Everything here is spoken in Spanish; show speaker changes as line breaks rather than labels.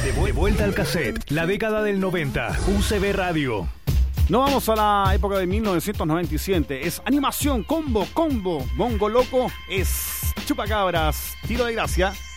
De vuelta al cassette, la década del 90, UCB Radio.
No vamos a la época de 1997, es animación, combo, Bongo Loco, es Chupacabras, Tiro de Gracia.